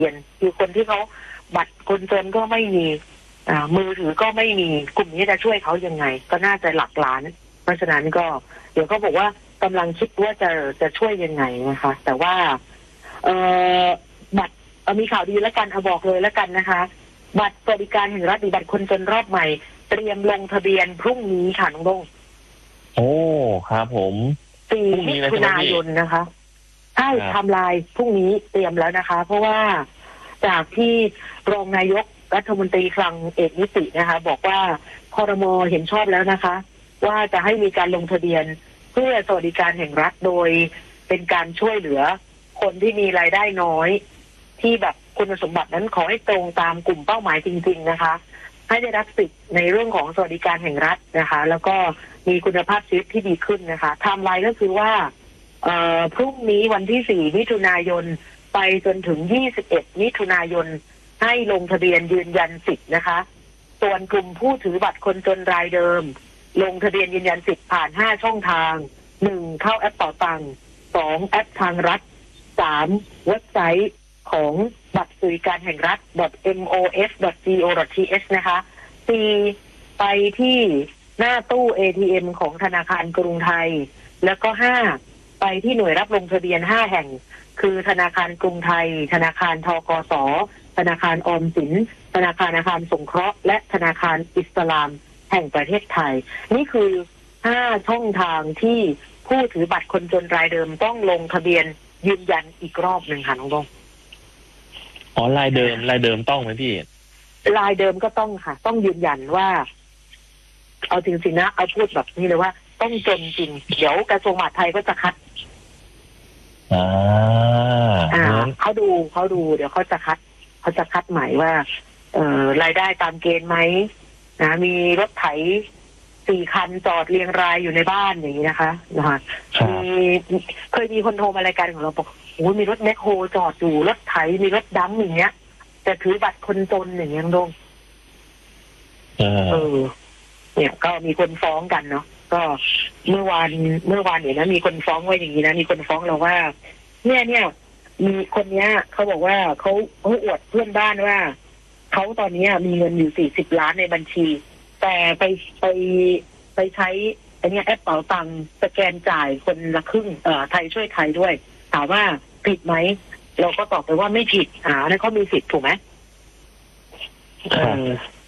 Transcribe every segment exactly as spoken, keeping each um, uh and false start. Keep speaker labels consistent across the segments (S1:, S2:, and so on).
S1: เรียนคือคนที่เขาบัตรคนจนก็ไม่มีอ่ามือถือก็ไม่มีกลุ่มนี้จะช่วยเขายังไงก็น่าจะหลักล้านเพราะฉะนั้นก็เดี๋ยวเขาบอกว่ากำลังคิดว่าจะจะช่วยยังไงนะคะแต่ว่าเอ่อบัตรเอามีข่าวดีแล้วกันเอาบอกเลยแล้วกันนะคะบัตรสวัสดิการแห่งรัฐหรือบัตรคนจนรอบใหม่เตรียมลงทะเบียนพรุ่งนี้ค่ะน้องดง
S2: โอ้ครับผม
S1: สี่มิถุนายนนะคะใช่ไทม์ไลน์พรุ่งนี้เตรียมแล้วนะคะเพราะว่าจากที่รองนายกรัฐมนตรีคลังเอกนิตินะคะบอกว่าครม.เห็นชอบแล้วนะคะว่าจะให้มีการลงทะเบียนเพื่อสวัสดิการแห่งรัฐโดยเป็นการช่วยเหลือคนที่มีรายได้น้อยที่แบบคุณสมบัตินั้นขอให้ตรงตามกลุ่มเป้าหมายจริงๆนะคะให้ได้รับสิทธิ์ในเรื่องของสวัสดิการแห่งรัฐนะคะแล้วก็มีคุณภาพชีวิตที่ดีขึ้นนะคะไทม์ไลน์ก็คือว่าเอ่อพรุ่งนี้วันที่สี่มิถุนายนไปจนถึงยี่สิบเอ็ดมิถุนายนให้ลงทะเบียนยืนยันสิทธิ์นะคะส่วนกลุ่มผู้ถือบัตรคนจนรายเดิมลงทะเบียนยืนยันสิทธิ์ผ่านห้าช่องทางหนึ่งเข้าแอปเป๋าตังค์สองแอปทางรัฐสามเว็บไซต์ของบัตรสวัสดิการแห่งรัฐ เอ็ม โอ เอส ดอท จี โอ ดอท ที เอช นะคะสี่ไปที่หน้าตู้ เอ ที เอ็ม ของธนาคารกรุงไทยแล้วก็ห้าไปที่หน่วยรับลงทะเบียนห้าแห่งคือธนาคารกรุงไทยธนาคารธกส.ธนาคารออมสินธนาคารอาคารสงเคราะห์และธนาคารอิสลามแห่งประเทศไทยนี่คือห้าช่องทางที่ผู้ถือบัตรคนจนรายเดิมต้องลงทะเบียนยืนยันอีกรอบหนึ่งค่ะน้องบง
S2: อ๋อรายเดิมรายเดิมต้องไหมพี่
S1: รายเดิมก็ต้องค่ะต้องยืนยันว่าเอาจริงๆนะเอาพูดแบบนี้เลยว่าต้องจนจริงเดี๋ยวกระทรวงมหาดไทยก็จะคัด
S2: อ่า
S1: อ่าเขาดูเขาดูเดี๋ยวเขาจะคัดเขาจะคัดหมายว่าเอ่อรายได้ตามเกณฑ์ไหมนะมีรถไถสี่คันจอดเรียงรายอยู่ในบ้านอย่างนี้นะคะนะคะมีเคยมีคนโทรมารายการของเราบอกโอ้มีรถแมคโครจอดอยู่รถไถมีรถดัมอย่างเงี้ยแต่ถือบัตรคนจนอย่างเงี้ยดงเออเนี่ยก็มีคนฟ้องกันเนาะก็เมื่อวานเมื่อวานเนี่ยนะมีคนฟ้องไว้อย่างนี้นะมีคนฟ้องเราว่าเนี่ยเนี่ยมีคนเนี้ยเขาบอกว่าเขาเขาอวดเพื่อนบ้านว่าเขาตอนนี้มีเงินอยู่สี่สิบล้านในบัญชีแต่ไปไปไปใช้ไอ้นี่แอปเป๋าตังค์สแกนจ่ายคนละครึ่งเอ่อไทยช่วยไทยด้วยถามว่าผิดไหมเราก็ตอบไปว่าไม่ผิดอ่านั่นเขามีสิทธิ์ถูกไหมเออ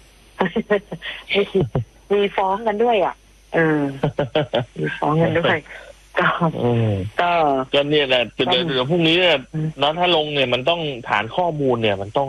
S1: มีฟ้องกันด้วยอ่ะเออมีฟ้องกันด้วยก็ก็
S2: ก็เนี่ยแหละเดี๋ยวเดี๋ยวพรุ่งนี้เนี่ยน้องถ้าลงเนี่ยมันต้องฐานข้อมูลเนี่ยมันต้อง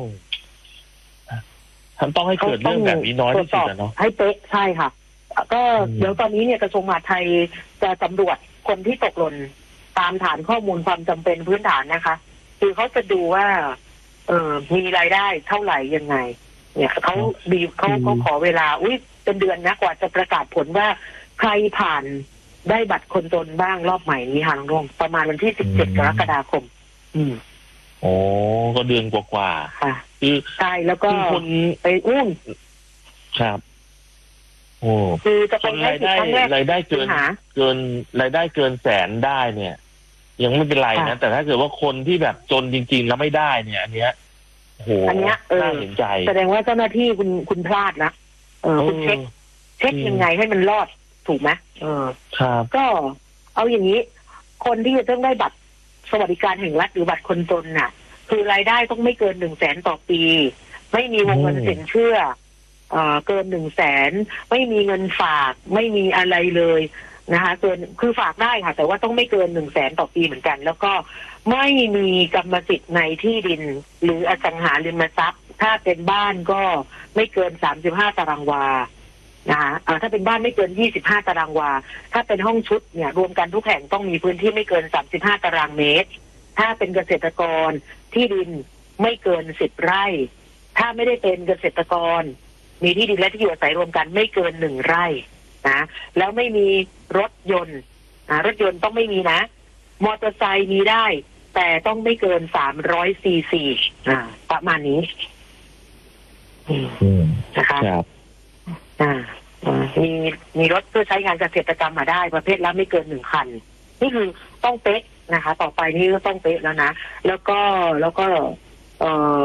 S2: มันต้องให้เกิดเรื่องแบบนี้น้อยที่สุดนะเนาะ
S1: ให้เป๊ะใช่ค่ะก็เดี๋ยวตอนนี้เนี่ยกระทรวงมหาดไทยจะสำรวจคนที่ตกหล่นตามฐานข้อมูลความจำเป็นพื้นฐานนะคะคือเขาจะดูว่าเออมีรายได้เท่าไหร่ยังไงเนี่ยเขาดีเขาเขาขอเวลาอุ้ยเป็นเดือนนะกว่าจะประกาศผลว่าใครผ่านได้บัตรคนจนบ้างรอบใหม่นี้ค่ะน้องรงประมาณวันที่สิบเจ็ดกรกฎาคมอืม
S2: โอ้ก็เดือนกว่าๆ
S1: ค่ะ
S2: คือ
S1: ใช่แล้วก็
S2: คน
S1: ไปอุ้ม
S2: ครับโอ้
S1: คือจะ
S2: เป็นรายได้รายได้เกินเกินรายได้เกินแสนได้เนี่ยยังไม่เป็นไรนะแต่ถ้าเกิดว่าคนที่แบบจนจริงๆแล้วไม่ได้เนี่ยอันเนี้ยโห
S1: อันเนี้ยเออ
S2: น่าเห็นใจ
S1: แสดงว่าเจ้าหน้าที่คุณคุณพลาดนะเออคุณเช็คเช็คยังไงให้มันรอดถูกไหมเออ
S2: ครับ
S1: ก็เอาอย่างนี้คนที่จะต้องได้บัตรสวัสดิการแห่งรัฐหรือบัตรคนจนน่ะคือรายได้ต้องไม่เกินหนึ่งแสนต่อปีไม่มีวงเงินสินเชื่อเอ่อเกินหนึ่งแสนไม่มีเงินฝากไม่มีอะไรเลยนะคะเกินคือฝากได้ค่ะแต่ว่าต้องไม่เกินหนึ่งแสนต่อปีเหมือนกันแล้วก็ไม่มีกรรมสิทธิ์ในที่ดินหรืออสังหาริมทรัพย์ถ้าเป็นบ้านก็ไม่เกินสามสิบห้าตารางวานะคะถ้าเป็นบ้านไม่เกินยี่สิบห้าตารางวาถ้าเป็นห้องชุดเนี่ยรวมกันทุกแห่งต้องมีพื้นที่ไม่เกินสามสิบห้าตารางเมตรถ้าเป็นเกษตรกรที่ดินไม่เกินสิบไร่ถ้าไม่ได้เป็นเกษตรกรมีที่ดินและที่อยู่อาศัยรวมกันไม่เกินหนึ่งไร่นะแล้วไม่มีรถยนต์นะรถยนต์ต้องไม่มีนะมอเตอร์ไซค์มีได้แต่ต้องไม่เกินสามร้อยซีซีอ่าประมาณนี้นะคะอ่ามีมีรถเพื่อใช้งานเกษตรกรรมมาได้ประเภทละไม่เกินหนึ่งคันนี่คือต้องเป๊ะนะคะต่อไปนี่ก็ต้องเป๊ะแล้วนะแล้วก็แล้วก็เอเอ่อ